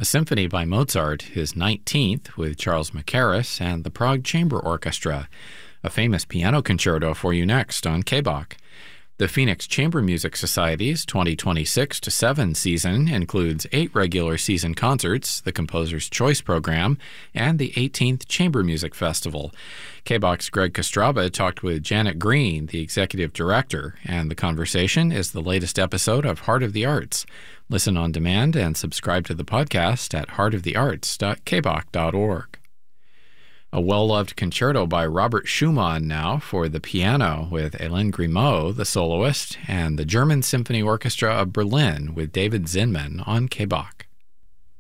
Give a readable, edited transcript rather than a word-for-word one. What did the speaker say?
Symphony by Mozart, his 19th with Charles Mackerras and the Prague Chamber Orchestra. A famous piano concerto for you next on KBOK. The Phoenix Chamber Music Society's 2026-7 season includes 8 regular season concerts, the Composer's Choice Program, and the 18th Chamber Music Festival. KBOK's Greg Kostraba talked with Janet Green, the executive director, and the conversation is the latest episode of Heart of the Arts. Listen on demand and subscribe to the podcast at heartofthearts.kbok.org. A well-loved concerto by Robert Schumann now for the piano with Hélène Grimaud, the soloist, and the German Symphony Orchestra of Berlin with David Zinman on KBOK.